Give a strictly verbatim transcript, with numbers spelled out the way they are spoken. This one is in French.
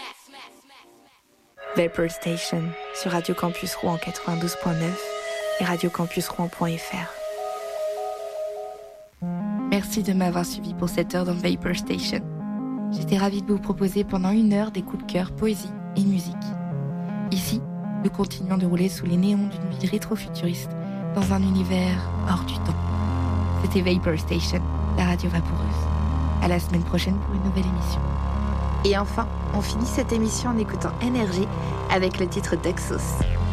Vapor Station sur Radio Campus Rouen quatre-vingt-douze virgule neuf et radio campus rouen point f r. Merci de m'avoir suivi pour cette heure dans Vapor Station. J'étais ravie de vous proposer pendant une heure des coups de cœur, poésie et musique. Ici, nous continuons de rouler sous les néons d'une ville rétro-futuriste dans un univers hors du temps. C'était Vapor Station, la radio vaporeuse. À la semaine prochaine pour une nouvelle émission. Et enfin, on finit cette émission en écoutant Energy avec le titre Duxos.